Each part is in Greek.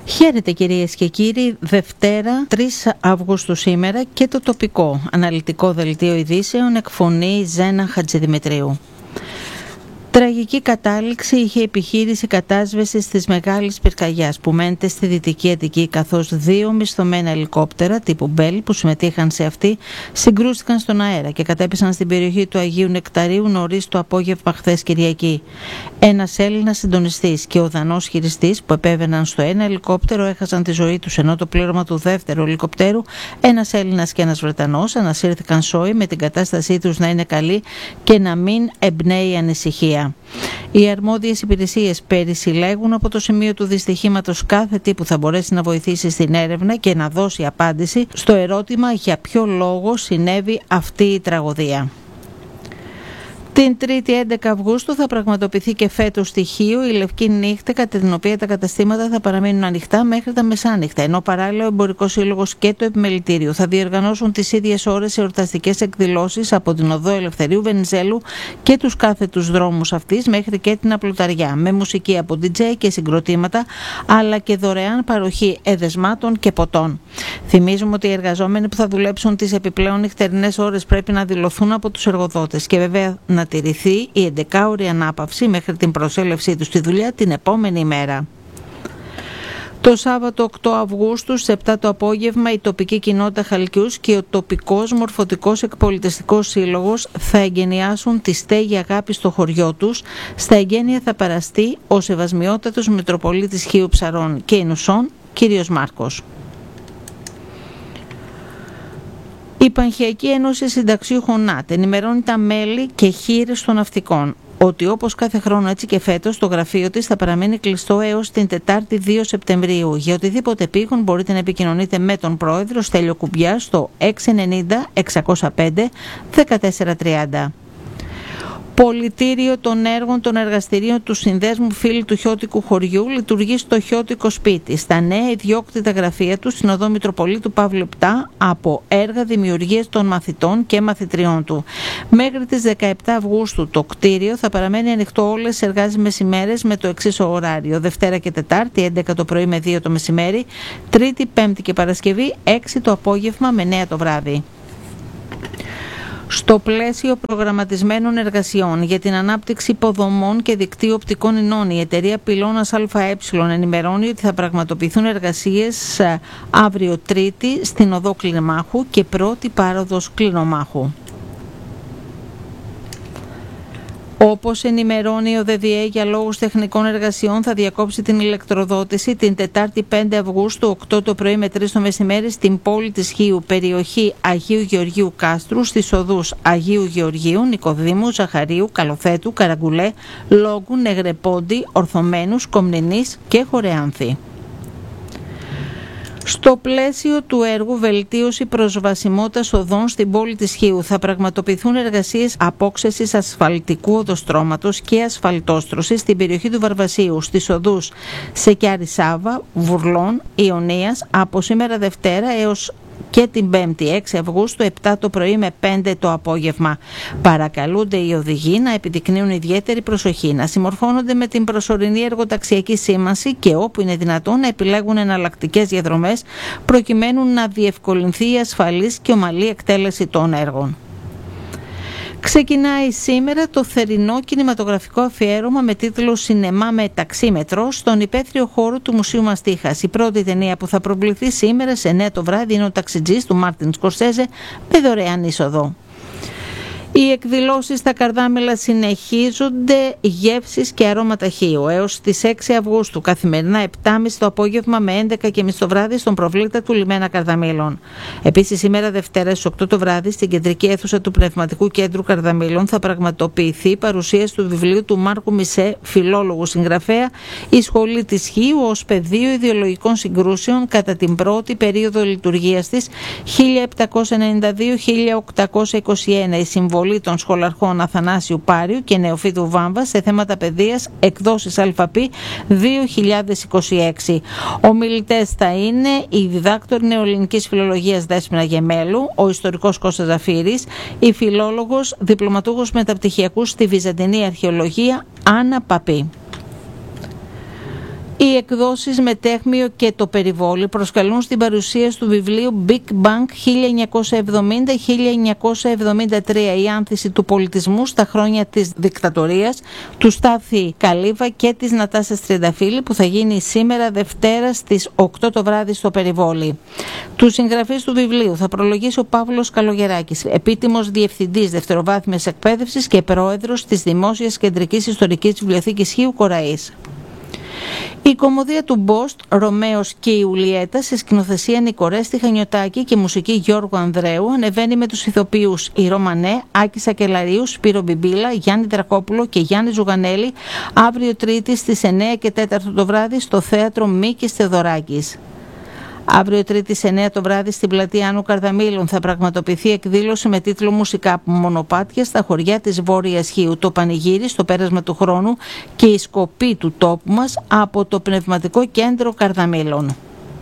Χαίρετε κυρίες και κύριοι, Δευτέρα 3 Αυγούστου σήμερα και το τοπικό αναλυτικό δελτίο ειδήσεων εκφωνεί Ζένα Χατζηδημητρίου. Τραγική κατάληξη είχε η επιχείρηση κατάσβεσης της Μεγάλης Πυρκαγιάς που μένεται στη Δυτική Αττική, καθώς 2 μισθωμένα ελικόπτερα τύπου Μπέλ που συμμετείχαν σε αυτή συγκρούστηκαν στον αέρα και κατέπεσαν στην περιοχή του Αγίου Νεκταρίου νωρίς το απόγευμα χθες Κυριακή. Ένας Έλληνας συντονιστής και ο Δανός χειριστής που επέβαιναν στο ένα ελικόπτερο έχασαν τη ζωή τους, ενώ το πλήρωμα του δεύτερου ελικοπτέρου, ένας Έλληνας και ένας Βρετανός, ανασύρθηκαν σώοι με την κατάστασή τους να είναι καλή και να μην εμπνέει ανησυχία. Οι αρμόδιες υπηρεσίες περισυλλέγουν από το σημείο του δυστυχήματος κάθε τι που θα μπορέσει να βοηθήσει στην έρευνα και να δώσει απάντηση στο ερώτημα για ποιο λόγο συνέβη αυτή η τραγωδία. Την 3η 11 Αυγούστου θα πραγματοποιηθεί και φέτος στοιχείο η Λευκή Νύχτα, κατά την οποία τα καταστήματα θα παραμείνουν ανοιχτά μέχρι τα μεσάνυχτα, ενώ παράλληλα ο Εμπορικός Σύλλογος και το Επιμελητήριο θα διοργανώσουν τις ίδιες ώρες εορταστικές εκδηλώσεις από την Οδό Ελευθερίου Βενιζέλου και τους κάθετους δρόμους αυτής μέχρι και την Απλουταριά, με μουσική από DJ και συγκροτήματα, αλλά και δωρεάν παροχή εδεσμάτων και ποτών. Θυμίζουμε ότι οι εργαζόμενοι που θα δουλέψουν τις επιπλέον νυχτερινές ώρες πρέπει να δηλωθούν από τους εργοδότες και βέβαια να τηρηθεί η 11ωρη ανάπαυση μέχρι την προσέλευσή τους στη δουλειά την επόμενη ημέρα. Το Σάββατο 8 Αυγούστου στις 7 το απόγευμα η τοπική κοινότητα Χαλκιούς και ο τοπικός μορφωτικός εκπολιτιστικός σύλλογος θα εγκαινιάσουν τη στέγη αγάπη στο χωριό τους. Στα εγγένεια θα παραστεί ο Σεβασμιότατος Μητροπολίτης Χίου Ψαρών και Ινουσών, κύριος Μάρκος. Η Πανχιακή Ένωση Συνταξιούχων ΝΑΤ ενημερώνει τα μέλη και χείρες των ναυτικών ότι όπως κάθε χρόνο έτσι και φέτος το γραφείο της θα παραμείνει κλειστό έως την Τετάρτη 2 Σεπτεμβρίου. Για οτιδήποτε επίγον μπορείτε να επικοινωνείτε με τον πρόεδρο Στέλιο Κουμπιά στο 690 605 1430. Πολιτήριο των έργων των εργαστηρίων του Συνδέσμου Φίλου του Χιώτικου Χωριού λειτουργεί στο Χιώτικο Σπίτι, στα νέα ιδιόκτητα γραφεία του στην Οδό Μητροπολίτου Παύλου 7, από έργα δημιουργίας των μαθητών και μαθητριών του. Μέχρι τις 17 Αυγούστου το κτίριο θα παραμένει ανοιχτό όλες τις εργάσιμες ημέρες με το εξής ωράριο: Δευτέρα και Τετάρτη 11 το πρωί με 2 το μεσημέρι, Τρίτη, Πέμπτη και Παρασκευή 6 το απόγευμα με 9 το βράδυ. Στο πλαίσιο προγραμματισμένων εργασιών για την ανάπτυξη υποδομών και δικτύου οπτικών ινών, η εταιρεία Πυλώνας ΑΕ ενημερώνει ότι θα πραγματοποιηθούν εργασίες αύριο Τρίτη στην Οδό Κλινομάχου και πρώτη πάροδος Κλινομάχου. Όπως ενημερώνει ο ΔΔΕ, για λόγους τεχνικών εργασιών θα διακόψει την ηλεκτροδότηση την Τετάρτη 5 Αυγούστου 8 το πρωί με 3 το μεσημέρι στην πόλη της Χίου, περιοχή Αγίου Γεωργίου Κάστρου, στις οδούς Αγίου Γεωργίου, Νικοδήμου, Ζαχαρίου, Καλοθέτου, Καραγκουλέ, Λόγκου, Νεγρεπόντι, Ορθωμένους, Κομνηνής και Χωρεάνθη. Στο πλαίσιο του έργου Βελτίωση προσβασιμότητας οδών στην πόλη της Χίου θα πραγματοποιηθούν εργασίες απόξεσης ασφαλτικού οδοστρώματος και ασφαλτόστρωσης στην περιοχή του Βαρβασίου, στις οδούς Σεκιάρη Σάβα, Βουρλών, Ιωνίας από σήμερα Δευτέρα έως και την 5η 6 Αυγούστου 7 το πρωί με 5 το απόγευμα. Παρακαλούνται οι οδηγοί να επιδεικνύουν ιδιαίτερη προσοχή, να συμμορφώνονται με την προσωρινή εργοταξιακή σήμανση και όπου είναι δυνατόν να επιλέγουν εναλλακτικές διαδρομές προκειμένου να διευκολυνθεί η ασφαλής και ομαλή εκτέλεση των έργων. Ξεκινάει σήμερα το θερινό κινηματογραφικό αφιέρωμα με τίτλο «Σινεμά με ταξίμετρο» στον υπαίθριο χώρο του Μουσείου Μαστίχας. Η πρώτη ταινία που θα προβληθεί σήμερα σε 9 το βράδυ είναι ο Ταξιτζής του Μάρτιν Σκορσέζε με δωρεάν είσοδο. Οι εκδηλώσεις στα Καρδάμελα συνεχίζονται, γεύσεις και αρώματα Χίου έως τις 6 Αυγούστου, καθημερινά 7.30 το απόγευμα με 11.30 το βράδυ στον προβλήτα του Λιμένα Καρδαμήλων. Επίσης σήμερα Δευτέρα στις 8 το βράδυ στην κεντρική αίθουσα του Πνευματικού Κέντρου Καρδαμήλων θα πραγματοποιηθεί παρουσίαση του βιβλίου του Μάρκου Μισέ, φιλόλογου συγγραφέα, «Η Σχολή της Χίου ως πεδίο ιδεολογικών συγκρούσεων κατά την πρώτη περίοδο λειτουργίας της 1792-1821». Η συμβολή των σχολαρχών Αθανάσιου Πάριου και Νεοφύτου Βάμβα σε θέματα παιδείας, εκδόσεις ΑΠ 2026. Ομιλητές θα είναι η διδάκτορ νεοελληνικής φιλολογίας Δέσποινα Γεμέλου, ο ιστορικός Κώστας Ζαφύρης, η φιλόλογος διπλωματούχος μεταπτυχιακού στη Βυζαντινή Αρχαιολογία Άννα Παπή. Οι εκδόσεις Μετέχμιο και το Περιβόλι προσκαλούν στην παρουσίαση του βιβλίου Big Bang 1970-1973, η άνθηση του πολιτισμού στα χρόνια της δικτατορίας, του Στάθη Καλίβα και της Νατάσας Τριανταφύλλη, που θα γίνει σήμερα Δευτέρα στις 8 το βράδυ στο Περιβόλι. Τους συγγραφείς του βιβλίου θα προλογίσει ο Παύλος Καλογεράκης, επίτιμος διευθυντής δευτεροβάθμιας εκπαίδευσης και πρόεδρος της Δημόσιας Κεντρικής Ιστορικής Βιβλιοθήκης Χίου Κοραής. Η κωμωδία του Μπόστ, Ρωμαίος και Ιουλιέτα, σε σκηνοθεσία Νικορέστη Χανιωτάκη και μουσική Γιώργου Ανδρέου, ανεβαίνει με τους ηθοποιούς Ηρώ Μανέ, Άκη Σακελαρίου, Σπύρο Μπιμπίλα, Γιάννη Δρακόπουλο και Γιάννη Ζουγανέλη, αύριο Τρίτη στις 9 και 4 το βράδυ στο θέατρο Μίκης Θεοδωράκης. Αύριο Τρίτη σε 9 το βράδυ στην πλατεία Άννου Καρδαμήλων θα πραγματοποιηθεί εκδήλωση με τίτλο «Μουσικά Μονοπάτια στα χωριά της Βόρειας Χίου. Το πανηγύρι στο πέρασμα του χρόνου και η σκοπή του τόπου μας» από το Πνευματικό Κέντρο Καρδαμήλων.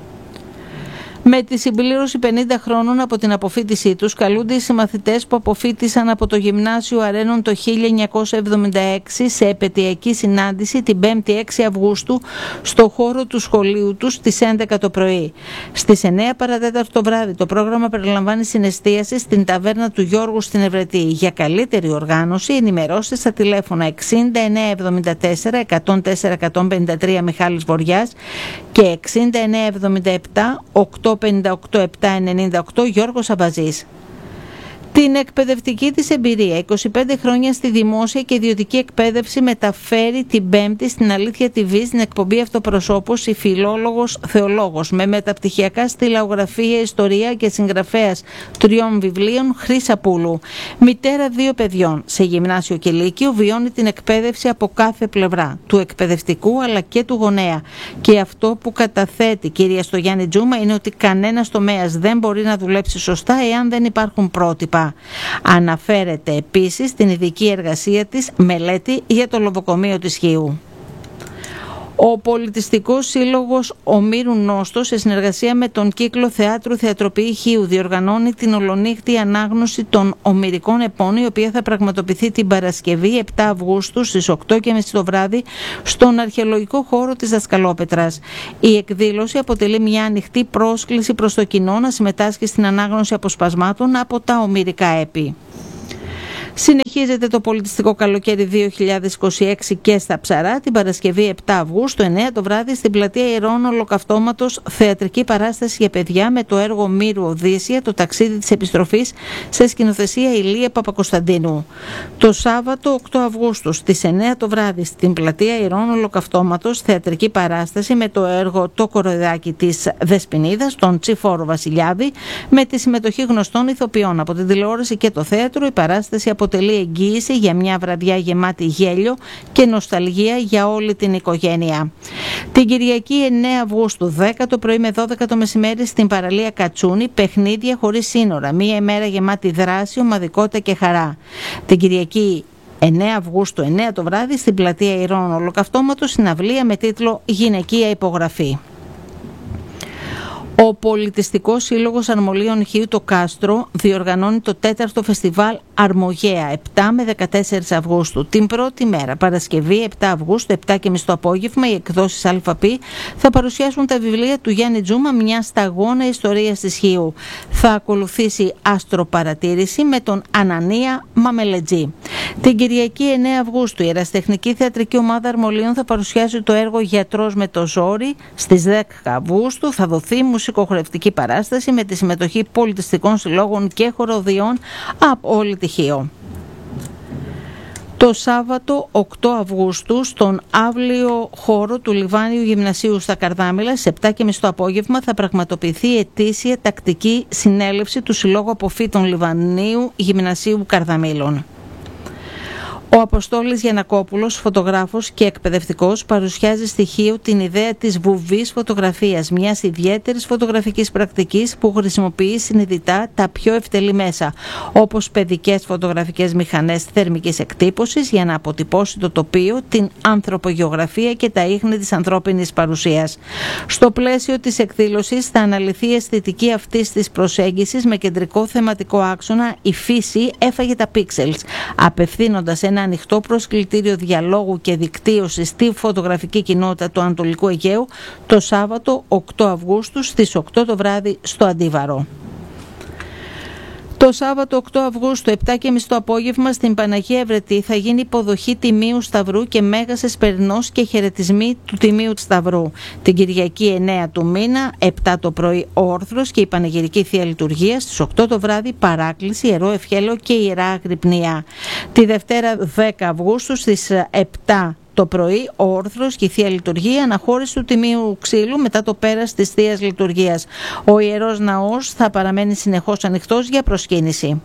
Με τη συμπλήρωση 50 χρόνων από την αποφοίτησή τους, καλούνται οι συμμαθητές που αποφοίτησαν από το Γυμνάσιο Αρένων το 1976 σε επετειακή συνάντηση την 5η 6 Αυγούστου στο χώρο του σχολείου τους στις 11 το πρωί. Στις 9 παρατέταρτο το βράδυ το πρόγραμμα περιλαμβάνει συνεστίαση στην ταβέρνα του Γιώργου στην Ευρετή. Για καλύτερη οργάνωση ενημερώστε στα τηλέφωνα 6974 104 153 Μιχάλης Βοριάς και 6977 858-798 Γιώργος Αμπαζής. Την εκπαιδευτική της εμπειρία 25 χρόνια στη δημόσια και ιδιωτική εκπαίδευση μεταφέρει την Πέμπτη στην Αλήθεια TV στην εκπομπή Αυτοπροσώπους η φιλόλογος θεολόγος με μεταπτυχιακά στη λαογραφία, ιστορία και συγγραφέας 3 βιβλίων Χρύσα Πούλου. Μητέρα 2 παιδιών σε γυμνάσιο και λύκειο, βιώνει την εκπαίδευση από κάθε πλευρά, του εκπαιδευτικού αλλά και του γονέα. Και αυτό που καταθέτει κυρία Στογιάννη Τζούμα είναι ότι κανένας τομέας δεν μπορεί να δουλέψει σωστά εάν δεν υπάρχουν πρότυπα. Αναφέρεται επίσης στην ειδική εργασία της μελέτη για το λοβοκομείο της Χίου. Ο Πολιτιστικός Σύλλογος Ομήρου Νόστος, σε συνεργασία με τον Κύκλο Θεάτρου Θεατροποιή Χίου, διοργανώνει την ολονύχτη ανάγνωση των ομηρικών επών, η οποία θα πραγματοποιηθεί την Παρασκευή 7 Αυγούστου στις 8.30 το βράδυ στον αρχαιολογικό χώρο της Δασκαλόπετρας. Η εκδήλωση αποτελεί μια ανοιχτή πρόσκληση προς το κοινό να συμμετάσχει στην ανάγνωση αποσπασμάτων από τα ομηρικά έπη. Συνεχίζεται το πολιτιστικό καλοκαίρι 2026 και στα Ψαρά την Παρασκευή 7 Αυγούστου 9 το βράδυ στην πλατεία Ιερών Ολοκαυτώματος θεατρική παράσταση για παιδιά με το έργο Μύρου Οδύσσια, το ταξίδι της επιστροφής, σε σκηνοθεσία Ηλία Παπακοσταντίνου. Το Σάββατο 8 Αυγούστου στις 9 το βράδυ στην πλατεία Ιερών Ολοκαυτώματος θεατρική παράσταση με το έργο Το Κοροϊδάκι της Δεσποινίδας, τον Τσιφόρο Βασιλιάδη, με τη συμμετοχή γνωστών ηθοποιών από την τηλεόραση και το θέατρο. Η παράσταση αποτελεί εγγύηση για μια βραδιά γεμάτη γέλιο και νοσταλγία για όλη την οικογένεια. Την Κυριακή 9 Αυγούστου 10 το πρωί με 12 το μεσημέρι στην παραλία Κατσούνη, παιχνίδια χωρίς σύνορα. Μια ημέρα γεμάτη δράση, ομαδικότητα και χαρά. Την Κυριακή 9 Αυγούστου 9 το βράδυ στην πλατεία Ιερών Ολοκαυτώματος συναυλία με τίτλο «Γυναικεία υπογραφή». Ο Πολιτιστικός Σύλλογος Αρμολίων Χίου το Κάστρο διοργανώνει το 4ο φεστιβάλ Αρμογέα 7 με 14 Αυγούστου. Την πρώτη μέρα, Παρασκευή 7 Αυγούστου, 7.30 το απόγευμα, οι εκδόσεις ΑΠ θα παρουσιάσουν τα βιβλία του Γιάννη Τζούμα, μια σταγόνα ιστορία της Χίου. Θα ακολουθήσει αστροπαρατήρηση με τον Ανανία Μαμελετζή. Την Κυριακή 9 Αυγούστου, η Ερασιτεχνική Θεατρική Ομάδα Αρμολίων θα παρουσιάσει το έργο Γιατρός με το ζόρι. Στις 10 Αυγούστου θα δοθεί μουσικοχορευτική παράσταση με τη συμμετοχή πολιτιστικών συλλόγων και χοροδιών από όλη τη Χίο. Το Σάββατο 8 Αυγούστου στον αύλιο χώρο του Λιβάνιου Γυμνασίου στα Καρδάμηλα στις 7.30 το απόγευμα θα πραγματοποιηθεί η ετήσια τακτική συνέλευση του Συλλόγου Αποφύτων Λιβανίου Γυμνασίου Καρδαμήλων. Ο Αποστόλης Γιαννακόπουλος, φωτογράφος και εκπαιδευτικός, παρουσιάζει στοιχείο την ιδέα της βουβής φωτογραφίας, μιας ιδιαίτερης φωτογραφικής πρακτικής που χρησιμοποιεί συνειδητά τα πιο ευτελή μέσα, όπως παιδικές φωτογραφικές μηχανές θερμικής εκτύπωσης, για να αποτυπώσει το τοπίο, την ανθρωπογεωγραφία και τα ίχνη της ανθρώπινης παρουσίας. Στο πλαίσιο της εκδήλωσης θα αναλυθεί η αισθητική αυτής της προσέγγισης με κεντρικό θεματικό άξονα «Η φύση έφαγε τα πίξελς», απευθύνοντας ένα ένα ανοιχτό προσκλητήριο διαλόγου και δικτύωσης στη φωτογραφική κοινότητα του Ανατολικού Αιγαίου το Σάββατο 8 Αυγούστου στις 8 το βράδυ στο Αντίβαρο. Το Σάββατο 8 Αυγούστου, 7.30 το απόγευμα, στην Παναγία Ευρετή θα γίνει υποδοχή Τιμίου Σταυρού και Μέγας Εσπερινός και χαιρετισμοί του Τιμίου Σταυρού. Την Κυριακή 9 του μήνα, 7 το πρωί όρθρος και η Πανηγυρική Θεία Λειτουργία, στις 8 το βράδυ παράκληση, Ιερό Ευχέλαιο και Ιερά Αγρυπνία. Τη Δευτέρα 10 Αυγούστου στις 7 το πρωί, ο όρθρος και η Θεία Λειτουργία, αναχώρηση του Τιμίου Ξύλου μετά το πέρας της Θείας Λειτουργίας. Ο Ιερός Ναός θα παραμένει συνεχώς ανοιχτός για προσκύνηση.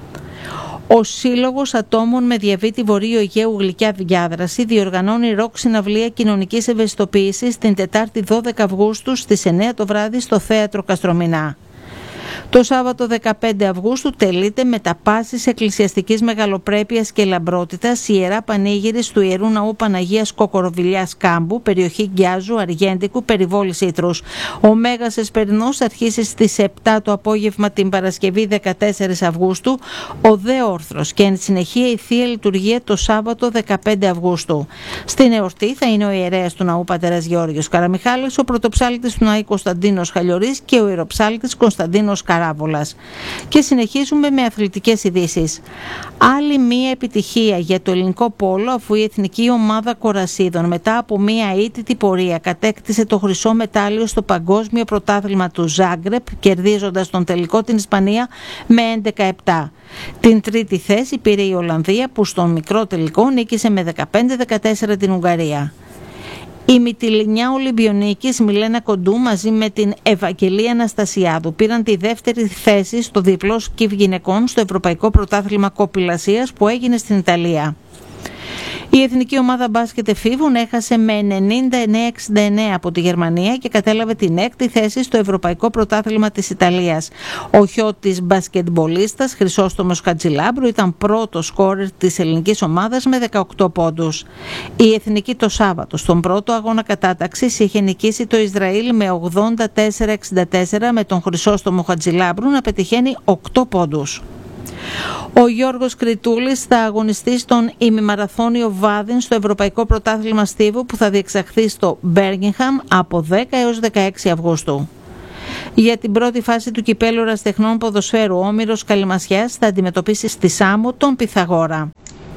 Ο Σύλλογος Ατόμων με Διαβήτη Βορείου Αιγαίου Γλυκιά Διάδραση διοργανώνει ροκ συναυλία κοινωνικής ευαισθητοποίησης την Τετάρτη 12 Αυγούστου στις 9 το βράδυ στο Θέατρο Καστρομηνά. Το Σάββατο 15 Αυγούστου τελείται με τα πάσης εκκλησιαστικής μεγαλοπρέπειας και λαμπρότητας η Ιερά Πανήγυρης του Ιερού Ναού Παναγίας Κοκοροβιλιάς Κάμπου, περιοχή Γκιάζου, Αργέντικου, περιβόλης Ήτρους. Ο Μέγας Εσπερινός αρχίσει στις 7 το απόγευμα την Παρασκευή 14 Αυγούστου, ο Δε Όρθρος και εν συνεχεία η Θεία Λειτουργία το Σάββατο 15 Αυγούστου. Στην εορτή θα είναι ο ιερέας του Ναού Πατέρας Γεώργιος Καραμιχάλης, ο πρωτοψάλτης του Ναού Κωνσταντίνος Χαλιορής και ο ιεροψάλτης Κωνσταντίνος Καράβολας. Και συνεχίζουμε με αθλητικές ειδήσεις. Άλλη μία επιτυχία για το ελληνικό πόλο, αφού η εθνική ομάδα κορασίδων μετά από μία αίτητη πορεία κατέκτησε το χρυσό μετάλλιο στο Παγκόσμιο Πρωτάθλημα του Ζάγκρεπ, κερδίζοντας τον τελικό την Ισπανία με 11-7. Την τρίτη θέση πήρε η Ολλανδία, που στον μικρό τελικό νίκησε με 15-14 την Ουγγαρία. Η Μυτιληνιά Ολυμπιονίκης Μιλένα Κοντού μαζί με την Ευαγγελία Αναστασιάδου πήραν τη δεύτερη θέση στο διπλό σκιφ γυναικών στο Ευρωπαϊκό Πρωτάθλημα Κοπηλασίας που έγινε στην Ιταλία. Η εθνική ομάδα μπάσκετ εφήβων έχασε με 99-69 από τη Γερμανία και κατέλαβε την έκτη θέση στο Ευρωπαϊκό Πρωτάθλημα της Ιταλίας. Ο χιώτης μπασκετμπολίστας Χρυσόστομος Χατζηλάμπρου ήταν πρώτο σκόρερ της ελληνικής ομάδας με 18 πόντους. Η εθνική το Σάββατο στον πρώτο αγώνα κατάταξης είχε νικήσει το Ισραήλ με 84-64 με τον Χρυσόστομο Χατζηλάμπρου να πετυχαίνει 8 πόντους. Ο Γιώργος Κριτούλης θα αγωνιστεί στον ημιμαραθώνιο Βάδιν στο Ευρωπαϊκό Πρωτάθλημα Στίβου που θα διεξαχθεί στο Μπέρμιγχαμ από 10 έως 16 Αυγούστου. Για την πρώτη φάση του κυπέλλου ερασιτεχνών ποδοσφαίρου, ο Όμηρος Καλυμασιάς θα αντιμετωπίσει στη Σάμο τον Πυθαγόρα.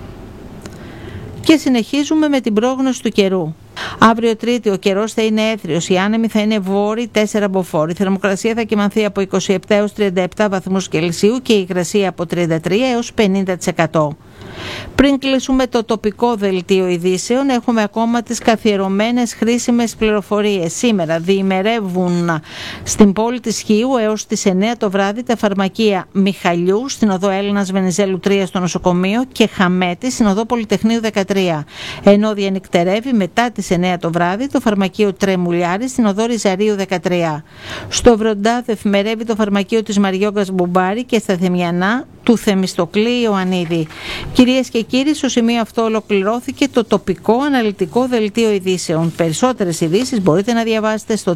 Και συνεχίζουμε με την πρόγνωση του καιρού. Αύριο Τρίτη ο καιρός θα είναι έθριος, οι άνεμοι θα είναι βόρειοι 4 μποφόρ. Η θερμοκρασία θα κυμανθεί από 27 έως 37 βαθμούς Κελσίου και η υγρασία από 33 έως 50%. Πριν κλείσουμε το τοπικό δελτίο ειδήσεων, έχουμε ακόμα τις καθιερωμένες χρήσιμες πληροφορίες. Σήμερα διημερεύουν στην πόλη της Χίου έως τις 9 το βράδυ τα φαρμακεία Μιχαλιού στην οδό Έλληνας Βενιζέλου 3 στο νοσοκομείο και Χαμέτη στην οδό Πολυτεχνείου 13. Ενώ διανυκτερεύει μετά τις 9 το βράδυ το φαρμακείο Τρεμουλιάρη στην οδό Ριζαρίου 13. Στο Βροντά εφημερεύει το φαρμακείο της Μαριόγκας Μπουμπάρη και στα Θεμιανά του Θεμιστοκλή Ιωαννίδη. Κυρίες και κύριοι, στο σημείο αυτό ολοκληρώθηκε το τοπικό αναλυτικό δελτίο ειδήσεων. Περισσότερες ειδήσεις μπορείτε να διαβάσετε στο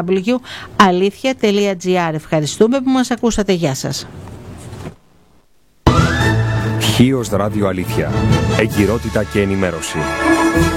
www.alithia.gr. Ευχαριστούμε που μας ακούσατε. Γεια σας. Χίος Ράδιο Αλήθεια. Εγκυρότητα και ενημέρωση.